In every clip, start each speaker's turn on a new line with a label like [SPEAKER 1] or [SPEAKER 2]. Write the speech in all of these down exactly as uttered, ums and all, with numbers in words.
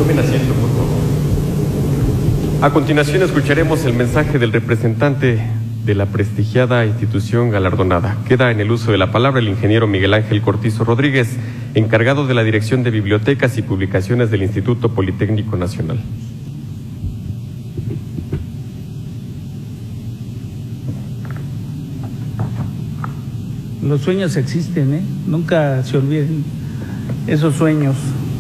[SPEAKER 1] Tomen asiento, por favor. A continuación escucharemos el mensaje del representante de la prestigiada institución galardonada. Queda en el uso de la palabra el ingeniero Miguel Ángel Cortizo Rodríguez, encargado de la Dirección de Bibliotecas y Publicaciones del Instituto Politécnico Nacional.
[SPEAKER 2] Los sueños existen, ¿eh? Nunca se olviden esos sueños.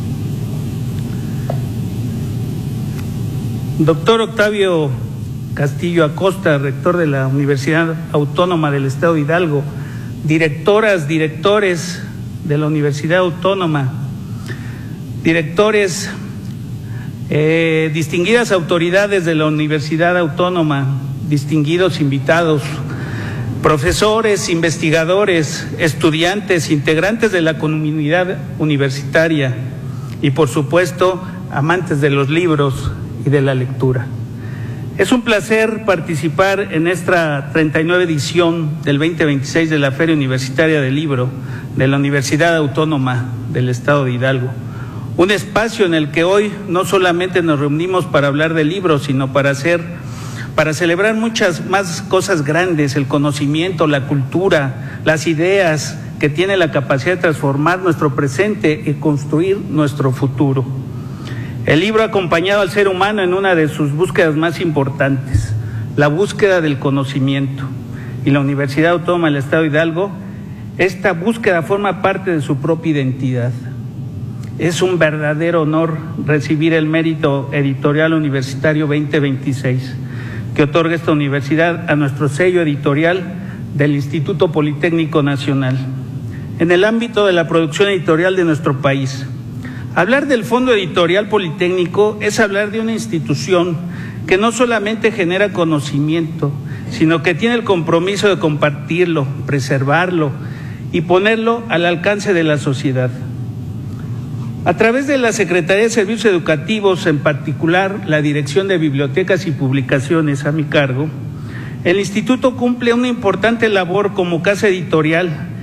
[SPEAKER 2] Doctor Octavio Castillo Acosta, rector de la Universidad Autónoma del Estado de Hidalgo, directoras, directores de la Universidad Autónoma, directores, eh, distinguidas autoridades de la Universidad Autónoma, distinguidos invitados, profesores, investigadores, estudiantes, integrantes de la comunidad universitaria y, por supuesto, amantes de los libros y de la lectura. Es un placer participar en esta treinta y nueve edición del veinte veintiséis de la Feria Universitaria del Libro de la Universidad Autónoma del Estado de Hidalgo. Un espacio en el que hoy no solamente nos reunimos para hablar de libros, sino para hacer para celebrar muchas más cosas grandes, el conocimiento, la cultura, las ideas que tiene la capacidad de transformar nuestro presente y construir nuestro futuro. El libro ha acompañado al ser humano en una de sus búsquedas más importantes, la búsqueda del conocimiento. Y la Universidad Autónoma del Estado de Hidalgo, esta búsqueda forma parte de su propia identidad. Es un verdadero honor recibir el mérito editorial universitario veinte veintiséis. Que otorga esta universidad a nuestro sello editorial del Instituto Politécnico Nacional. En el ámbito de la producción editorial de nuestro país, hablar del Fondo Editorial Politécnico es hablar de una institución que no solamente genera conocimiento, sino que tiene el compromiso de compartirlo, preservarlo y ponerlo al alcance de la sociedad. A través de la Secretaría de Servicios Educativos, en particular la Dirección de Bibliotecas y Publicaciones a mi cargo, el Instituto cumple una importante labor como casa editorial